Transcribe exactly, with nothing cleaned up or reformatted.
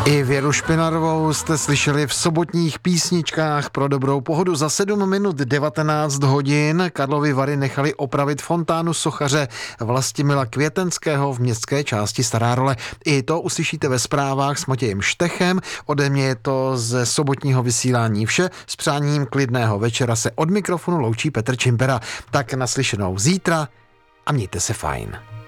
I Věru Špinarovou jste slyšeli v sobotních písničkách pro dobrou pohodu. Za sedm minut devatenáct hodin Karlovy Vary nechali opravit fontánu sochaře Vlastimila Květenského v městské části Stará Role. I to uslyšíte ve zprávách s Matějem Štechem. Ode mě je to ze sobotního vysílání vše. S přáním klidného večera se od mikrofonu loučí Petr Čimpera. Tak naslyšenou zítra a mějte se fajn.